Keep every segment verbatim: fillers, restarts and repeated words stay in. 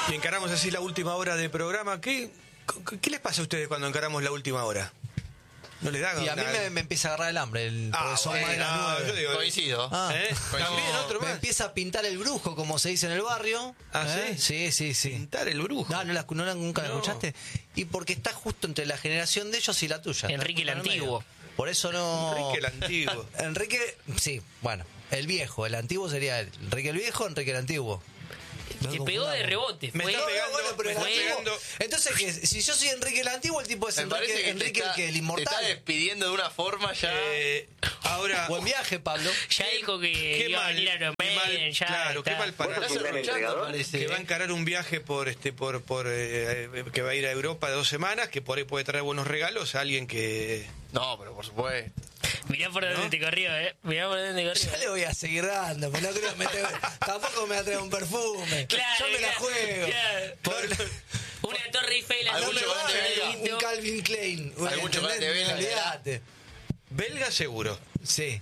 Y encaramos así la última hora de programa. ¿Qué, qué les pasa a ustedes cuando encaramos la última hora? ¿No les da? Y a mí me, me empieza a agarrar el hambre. El Ah, profesor bueno, más de las no, nueve. yo digo, Coincido. Ah, ¿eh? Coincido. También otro me más. empieza a pintar el brujo, como se dice en el barrio. Ah, ¿Eh? ¿sí? Sí, sí, sí. Pintar el brujo. No, no, la, no la- nunca la No. escuchaste. Y porque está justo entre la generación de ellos y la tuya. Enrique Está el justo en Antiguo. medio. Por eso no... Enrique el Antiguo. Enrique, sí, bueno, el viejo, el antiguo sería él. Enrique el viejo, Enrique el antiguo. Te pegó de rebote. Me Fue, está pegando, bueno, pero me el está fue- pegando. Entonces, ¿qué? Si yo soy Enrique el antiguo, el tipo es Me parece Enrique, que Enrique te está, el que el te inmortal. está despidiendo de una forma ya. Eh, ahora, Buen viaje, Pablo. ya dijo que qué iba a mal, venir a qué Romain, mal, ya claro, está. qué mal para Estás arruchando, parece. que va a encarar un viaje por este por por eh, eh, que va a ir a Europa de dos semanas, que por ahí puede traer buenos regalos a alguien que No, pero por supuesto. Mirá por dónde ¿No? te corrió, eh. Mirá por dónde te Yo corrió. le voy a seguir dando, pero no creo que me te- tampoco me atrae un perfume. Claro, yo me la claro, juego. claro. Por- Una Torre Eiffel, Algún no me chocolate vale belga. un Calvin Klein. Algún chocolate ¿entendés? belga, Olvídate. belga seguro. Sí.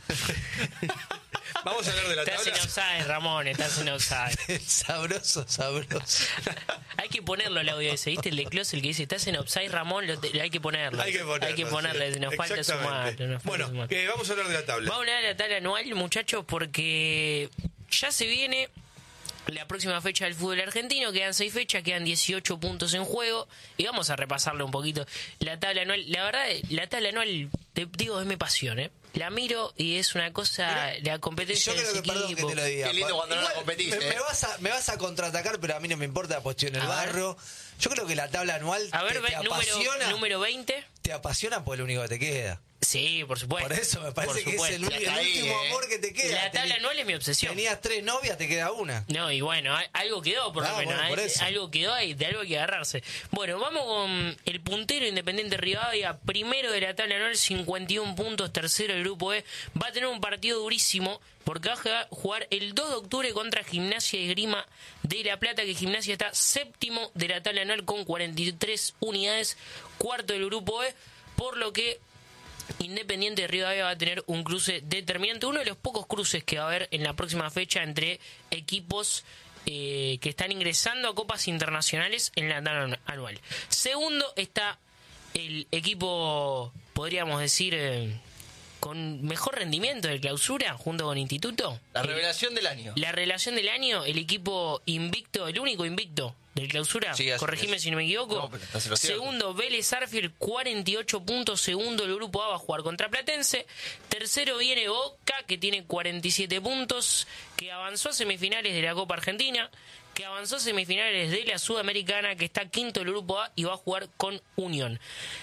Vamos a hablar de la Estás en tabla. offside, Ramón, estás en offside. sabroso, sabroso. Hay que ponerlo el audio ese, ¿viste? El de Close, el que dice, estás en offside, Ramón, lo te- hay que ponerlo. Hay que ponerlo. Hay que ponerle, sí. nos falta Exactamente. sumar. nos falta Bueno, sumar. que vamos a hablar de la tabla. Vamos a hablar de la tabla anual, muchachos, porque ya se viene la próxima fecha del fútbol argentino. Quedan seis fechas, quedan dieciocho puntos en juego. Y vamos a repasarle un poquito la tabla anual. La verdad, la tabla anual, te digo, es mi pasión, ¿eh? La miro y es una cosa, la competencia Yo de creo ese que, perdón que equipo. te lo diga. Qué lindo Pa- cuando no la Igual, competís, me, eh. me vas a, me vas a contraatacar, pero a mí no me importa, pues estoy en el A ver. barrio. Yo creo que la tabla anual A ver, te, ve- te número, apasiona. número veinte. Te apasiona por lo único que te queda. Sí, por supuesto. Por eso me parece Por que es el, supuesto. uni- el Hasta ahí, último eh. amor que te queda. La tabla Teni- anual es mi obsesión. Tenías tres novias, te queda una. No, y bueno, a- algo quedó por lo Ah, menos. bueno, por hay- eso. algo quedó y de algo hay que agarrarse. Bueno, vamos con el puntero Independiente Rivadavia, primero de la tabla anual, cincuenta y uno puntos, tercero del grupo E. Va a tener un partido durísimo porque va a jugar el dos de octubre contra Gimnasia y Esgrima de La Plata, que Gimnasia está séptimo de la tabla anual con cuarenta y tres unidades, cuarto del grupo E, por lo que Independiente de Rivadavia va a tener un cruce determinante, uno de los pocos cruces que va a haber en la próxima fecha entre equipos eh, que están ingresando a copas internacionales en la tabla anual. Segundo está el equipo, podríamos decir, eh, con mejor rendimiento de clausura, junto con Instituto. La El- revelación del año. la relación del año, el equipo invicto, el único invicto del clausura, Sí, así corregime es. si no me equivoco. No, pero estás en lo cierto. Segundo, Vélez Arfield, cuarenta y ocho puntos. Segundo, el grupo A va a jugar contra Platense. Tercero viene Boca, que tiene cuarenta y siete puntos, que avanzó a semifinales de la Copa Argentina, que avanzó a semifinales de la Sudamericana, que está quinto del grupo A y va a jugar con Unión.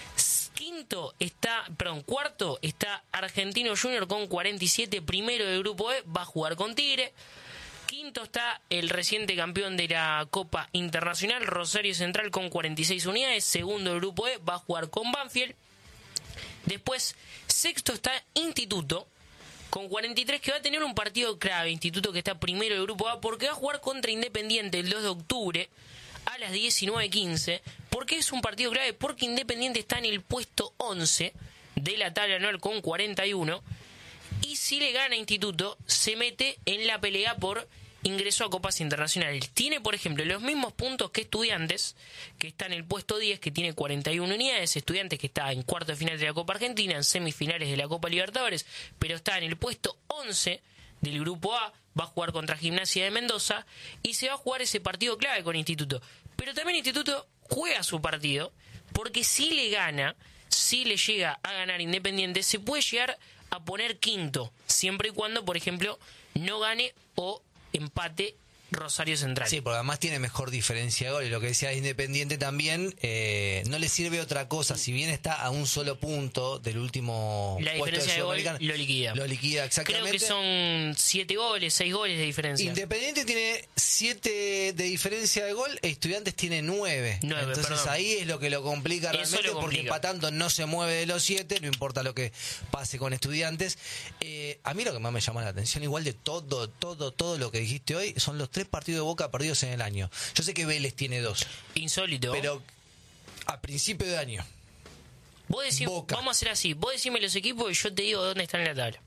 Quinto está, perdón, cuarto está Argentino Junior con cuarenta y siete, primero del grupo E, va a jugar con Tigre. Quinto está el reciente campeón de la Copa Internacional, Rosario Central, con cuarenta y seis unidades. Segundo del grupo E, va a jugar con Banfield. Después, sexto está Instituto, con cuarenta y tres, que va a tener un partido clave. Instituto, que está primero del grupo A, porque va a jugar contra Independiente el dos de octubre a las diecinueve quince. ¿Por qué es un partido clave? Porque Independiente está en el puesto once de la tabla anual con cuarenta y uno. Y si le gana Instituto, se mete en la pelea por ingreso a copas internacionales. Tiene, por ejemplo, los mismos puntos que Estudiantes, que está en el puesto diez, que tiene cuarenta y una unidades. Estudiantes, que está en cuarto de final de la Copa Argentina, en semifinales de la Copa Libertadores, pero está en el puesto once del grupo A. Va a jugar contra Gimnasia de Mendoza y se va a jugar ese partido clave con Instituto. Pero también Instituto juega su partido, porque si le gana, si le llega a ganar Independiente, se puede llegar a poner quinto, siempre y cuando, por ejemplo, no gane o empate Rosario Central. Sí, porque además tiene mejor diferencia de gol. Y lo que decía Independiente también, eh, no le sirve otra cosa. Si bien está a un solo punto del último La puesto diferencia de gol Sudamericana, lo liquida. Lo liquida, exactamente. Creo que son siete goles, seis goles de diferencia. Independiente tiene siete de diferencia de gol, Estudiantes tiene nueve. Nueve, Entonces perdón. ahí es lo que lo complica Eso realmente, lo porque complica. empatando no se mueve de los siete, no importa lo que pase con Estudiantes. Eh, a mí lo que más me llama la atención, igual de todo, todo, todo lo que dijiste hoy, son los tres partidos de Boca perdidos en el año. Yo sé que Vélez tiene dos, Insólito. pero a principio de año. Vos decís, Boca. vamos a hacer así, vos decime los equipos y yo te digo dónde están en la tabla.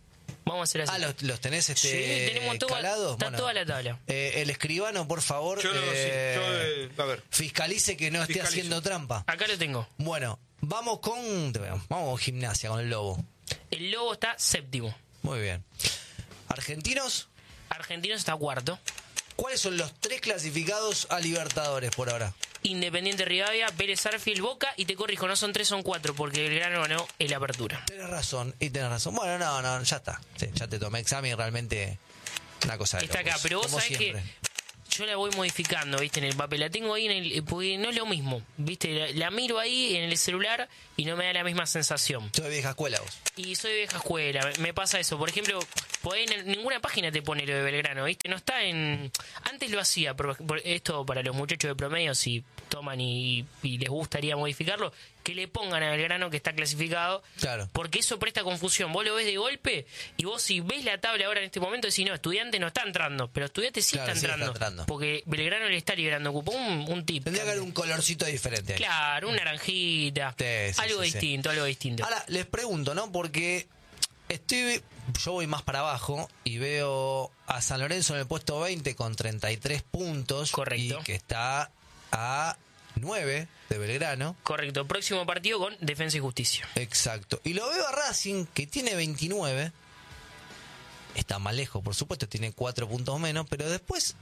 Vamos a hacer así. Ah, ¿los, los tenés este, Sí, tenemos toda- calados? está Bueno, toda la tabla. eh, el escribano, por favor, Yo no, sí, eh, yo, eh, a ver. fiscalice que no esté Fiscalizo. haciendo trampa. Acá lo tengo. Bueno, vamos con, vamos con Gimnasia, con el Lobo. El Lobo está séptimo. Muy bien. Argentinos, Argentinos está cuarto. ¿cuáles son los tres clasificados a Libertadores por ahora? Independiente Rivadavia, Vélez Arfield, Boca. Y te corrijo, no son tres, son cuatro, porque Belgrano ganó el Apertura. Tenés razón, y tenés razón. Bueno, no, no, ya está. Sí, ya te tomé examen y realmente una cosa de Está acá, locos, pero vos como sabés siempre. que yo la voy modificando, ¿viste? En el papel. La tengo ahí en el... Porque no es lo mismo, ¿viste? La, la miro ahí en el celular y no me da la misma sensación. Soy de vieja escuela vos. Y soy de vieja escuela, me- me pasa eso. Por ejemplo, por ahí en ninguna página te pone lo de Belgrano, ¿viste? No está en... Antes lo hacía, por, por esto para los muchachos de promedio, si toman y, y les gustaría modificarlo, que le pongan a Belgrano que está clasificado. Claro. Porque eso presta confusión. Vos lo ves de golpe y vos si ves la tabla ahora en este momento decís, no, Estudiante no está entrando, pero Estudiante sí, Claro, está, sí está entrando, entrando. porque Belgrano le está liberando cupo. Un, un tip. Tendría que haber un colorcito diferente ahí. Claro, un naranjita. Sí, sí, algo sí, sí. distinto, algo distinto. Ahora, les pregunto, ¿no? Porque estoy, yo voy más para abajo y veo a San Lorenzo en el puesto veinte con treinta y tres puntos. Correcto. Y que está a nueve de Belgrano. Correcto, próximo partido con Defensa y Justicia. Exacto. Y lo veo a Racing, que tiene veintinueve. Está más lejos, por supuesto, tiene cuatro puntos menos, pero después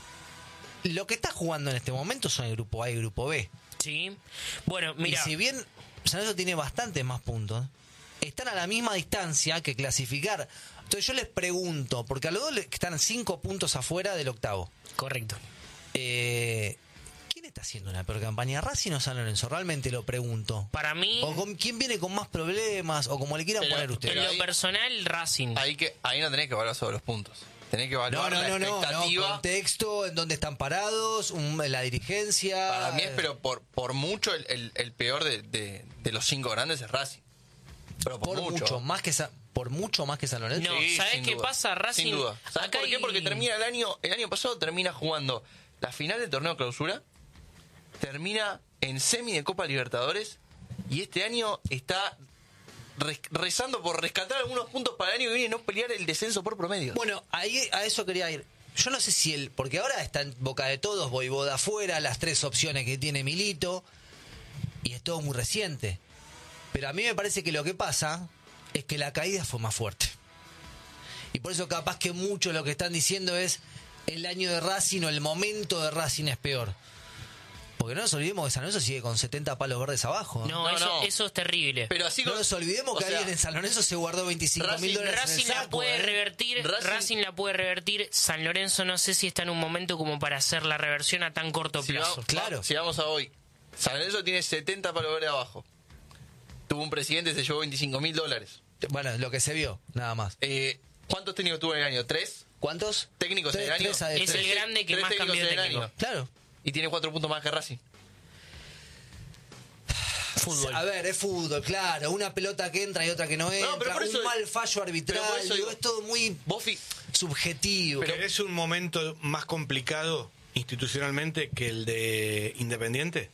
lo que está jugando en este momento son el grupo A y el grupo B. Sí. Bueno, mira, Y si bien San Lorenzo tiene bastantes más puntos, están a la misma distancia que clasificar. Entonces yo les pregunto, porque a los dos le- que están cinco puntos afuera del octavo, correcto. eh, ¿quién está haciendo una peor campaña? ¿Racing o San Lorenzo? Realmente lo pregunto. Para mí, ¿O con quién viene con más problemas? O como le quieran Pero- poner ustedes. en lo ahí- personal, Racing. Ahí, que, ahí no tenés que evaluar sobre los puntos. Tenés que No, evaluar no, la no, no, no, expectativa. contexto, en dónde están parados, un- la dirigencia. Para mí es, pero por, por mucho, el, el, el peor de, de, de los cinco grandes es Racing. Pero por, por mucho. más que Sa- por mucho más que San Lorenzo. No, ¿sabés sin qué duda. pasa? Racing- Sin duda. ¿Sabés acá por qué? hay- Porque termina el año, el año pasado termina jugando la final del torneo clausura, termina en semi de Copa Libertadores y este año está res- rezando por rescatar algunos puntos para el año que viene y no pelear el descenso por promedio. Bueno, ahí a eso quería ir. Yo no sé si él, porque ahora está en boca de todos, Voivoda afuera, las tres opciones que tiene Milito, y es todo muy reciente. Pero a mí me parece que lo que pasa es que la caída fue más fuerte. Y por eso capaz que mucho lo que están diciendo es el año de Racing o el momento de Racing es peor. Porque no nos olvidemos que San Lorenzo sigue con setenta palos verdes abajo. No, No, eso, no. eso es terrible. Pero así No con- nos olvidemos o que sea, alguien en San Lorenzo se guardó veinticinco mil Racing- dólares en Racing el la saco, puede ¿eh? revertir, Racing- Racing la puede revertir, San Lorenzo no sé si está en un momento como para hacer la reversión a tan corto si plazo. vamos, Claro. si vamos a hoy, San Lorenzo tiene setenta palos verdes abajo. Tuvo un presidente que se llevó veinticinco mil dólares. Bueno, lo que se vio, nada más. Eh, ¿Cuántos técnicos tuvo en el año? ¿Tres? ¿Cuántos? Técnicos Tres- en el año. tres a- Es tres. el grande que Tres más técnicos cambió de en el técnico. año. Claro. Y tiene cuatro puntos más que Racing. Fútbol. A ver, es fútbol, claro. Una pelota que entra y otra que no entra. pero por eso- un mal fallo pero arbitral. por eso digo, digo- es todo muy Vos fi- subjetivo. Pero es un momento más complicado institucionalmente que el de Independiente.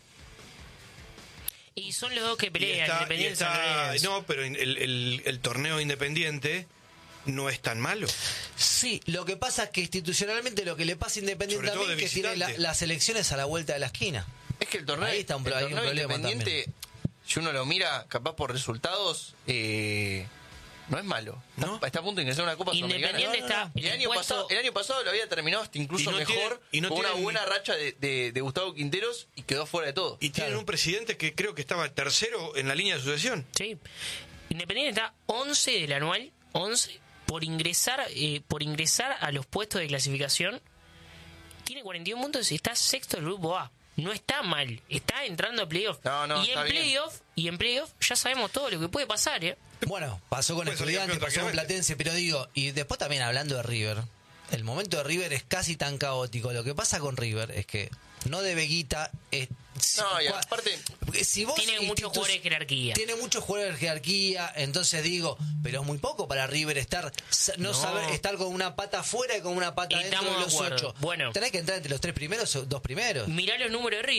Y son los dos que Y pelean, está- y Independiente y San está- Lorenzo. no, pero el, el- el torneo Independiente no es tan malo. Sí, lo que pasa es que institucionalmente lo que le pasa a Independiente Sobre todo también de es que tiene la- visitante. las elecciones a la vuelta de la esquina. Es que el torneo, Ahí está un el pro- hay un torneo problema Independiente, si uno lo mira capaz por resultados, eh, no es malo. Está, ¿No? está a punto de ingresar a una Copa Independiente Sudamericana. está Y el en año, puesto- pasado, el año pasado lo había terminado hasta incluso Y no mejor, tiene- y no con una tiene ni- buena racha de, de- de Gustavo Quinteros y quedó fuera de todo. Y tienen Claro. un presidente que creo que estaba tercero en la línea de sucesión. Sí. Independiente está once del anual, once por ingresar eh, por ingresar a los puestos de clasificación. Tiene cuarenta y uno puntos y está sexto del grupo A. No está mal, está entrando a playoff. No, no, y está en bien. playoff, y en playoff ya sabemos todo lo que puede pasar, ¿eh? Bueno, pasó con Puede ser Estudiantes, campeón pasó con tranquilamente. Platense, pero digo, y después también hablando de River, el momento de River es casi tan caótico. Lo que pasa con River es que no debe guita. Es, No, y cua- aparte- porque si vos Tiene muchos institu- jugadores de jerarquía. Tiene muchos jugadores de jerarquía, entonces digo, pero es muy poco para River estar sa- no, No. saber estar con una pata afuera y con una pata dentro Estamos de de los acuerdo. ocho. Bueno. Tenés que entrar entre los tres primeros o dos primeros. Mirá los números de River.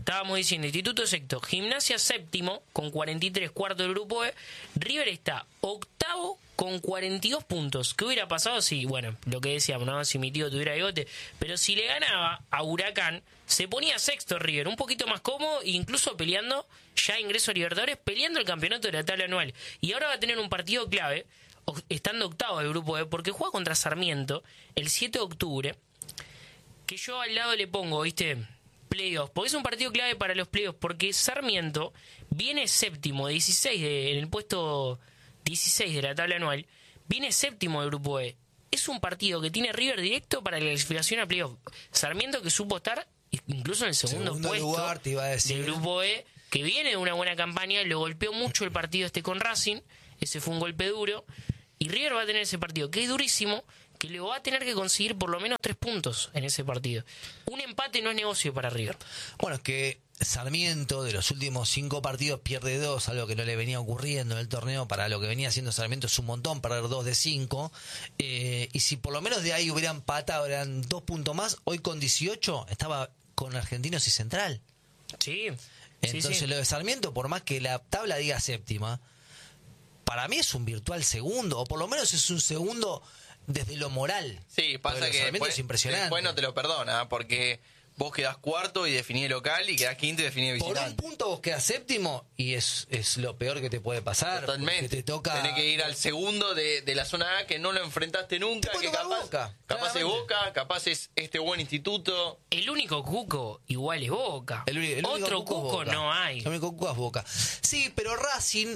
estábamos diciendo, Instituto sexto, Gimnasia séptimo con cuarenta y tres, cuarto del grupo E, River está octavo con cuarenta y dos puntos. ¿Qué hubiera pasado si, bueno, lo que decíamos, ¿no? Si mi tío tuviera bigote, pero si le ganaba a Huracán, se ponía sexto River, un poquito más cómodo, incluso peleando ya ingreso a Libertadores, peleando el campeonato de la tabla anual. Y ahora va a tener un partido clave, estando octavo del grupo E, porque juega contra Sarmiento el siete de octubre, que yo al lado le pongo, ¿viste? Playoffs, porque es un partido clave para los playoffs, porque Sarmiento viene séptimo, dieciséis de, en el puesto dieciséis de la tabla anual, viene séptimo del grupo E. Es un partido que tiene River directo para la clasificación a playoffs. Sarmiento que supo estar incluso en el segundo, Segundo puesto lugar, te iba a decir. del grupo E, que viene de una buena campaña, lo golpeó mucho el partido este con Racing, ese fue un golpe duro, y River va a tener ese partido que es durísimo, que le va a tener que conseguir por lo menos tres puntos en ese partido. Un empate no es negocio para River. Bueno, es que Sarmiento de los últimos cinco partidos pierde dos, algo que no le venía ocurriendo en el torneo. Para lo que venía haciendo Sarmiento es un montón, perder dos de cinco. Eh, y si por lo menos de ahí hubieran empatado, eran dos puntos más, hoy con dieciocho estaba con Argentinos y Central. Sí. Entonces sí, sí. lo de Sarmiento, por más que la tabla diga séptima, para mí es un virtual segundo, o por lo menos es un segundo desde lo moral. Sí, pasa Porque que Sarmiento después, es impresionante. después no te lo perdona, porque vos quedás cuarto y definís local, y quedás quinto y definís Por un visitante. punto vos quedás séptimo y es, es lo peor que te puede pasar. Totalmente. Porque te toca... Tenés que ir al segundo de, de la zona A, que no lo enfrentaste nunca. Te puede Que tocar capaz, Boca, capaz es claramente. Boca, capaz es este buen instituto. El único cuco igual es Boca. El uni- el único Otro cuco es cuco Boca. no hay. El único cuco es Boca. Sí, pero Racing...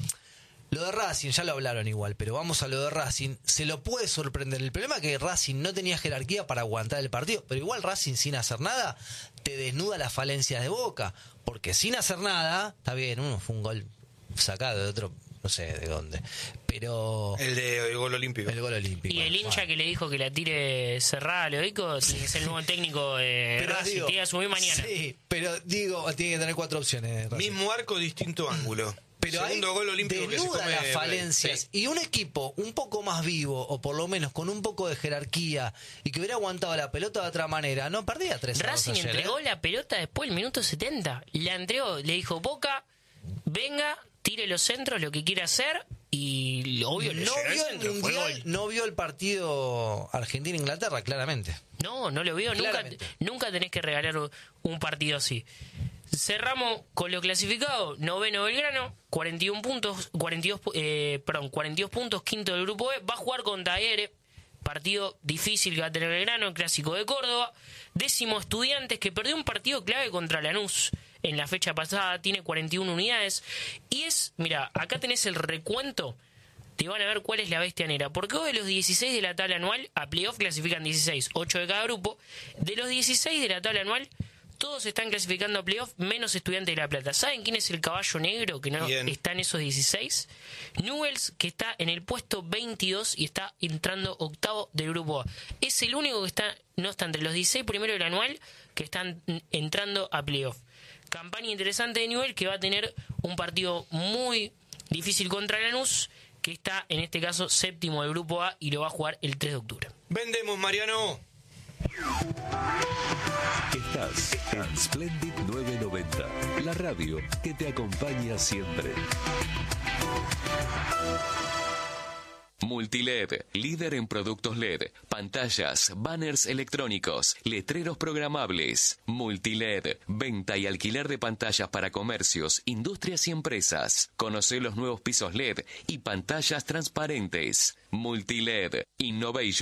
Lo de Racing, ya lo hablaron igual, pero vamos a lo de Racing, se lo puede sorprender. El problema es que Racing no tenía jerarquía para aguantar el partido, pero igual Racing sin hacer nada te desnuda las falencias de Boca, porque sin hacer nada, está bien, uno fue un gol sacado de otro, no sé de dónde, pero El de el gol olímpico. el gol olímpico. Y el hincha que le dijo que la tire cerrada a Leoico tiene que ser el nuevo técnico de Pero Racing, digo, tiene que asumir mañana. Sí, pero digo, tiene que tener cuatro opciones. Racing. Mismo arco, distinto ángulo. Pero Segundo ahí gol olímpico que se desnuda come. las falencias. Sí. Y un equipo un poco más vivo, o por lo menos con un poco de jerarquía, y que hubiera aguantado la pelota de otra manera, no perdía tres a dos Racing ayer, entregó ¿eh? la pelota después del minuto setenta. La entregó, le dijo Boca, venga, tire los centros, lo que quiera hacer. Y obvio, le No llegó el vio el centro, fue mundial, gol. no vio el partido Argentina-Inglaterra, claramente. No, no lo veo. Nunca, Claramente. nunca tenés que regalar un partido así. Cerramos con lo clasificado. Noveno Belgrano, cuarenta y uno puntos, cuarenta y dos, eh, perdón, cuarenta y dos puntos, quinto del grupo E. Va a jugar con Talleres, partido difícil que va a tener Belgrano, el clásico de Córdoba. Décimo Estudiantes, que perdió un partido clave contra Lanús en la fecha pasada, tiene cuarenta y una unidades. Y es, mira, acá tenés el recuento. Te van a ver cuál es la bestia negra. Porque hoy de los dieciséis de la tabla anual, a playoff clasifican dieciséis, ocho de cada grupo. De los dieciséis de la tabla anual, todos están clasificando a playoff, menos Estudiantes de La Plata. ¿Saben quién es el caballo negro que no Bien. está en esos dieciséis? Newell's, que está en el puesto veintidós y está entrando octavo del grupo A. Es el único que está no está entre los dieciséis primeros del anual que están entrando a playoff. Campaña interesante de Newell's, que va a tener un partido muy difícil contra Lanús, que está en este caso séptimo del grupo A y lo va a jugar el tres de octubre. Vendemos, Mariano. Estás en Splendid novecientos noventa, la radio que te acompaña siempre. Multiled, líder en productos L E D, pantallas, banners electrónicos, letreros programables. Multiled, venta y alquiler de pantallas para comercios, industrias y empresas. Conoce los nuevos pisos L E D y pantallas transparentes. Multiled, Innovation.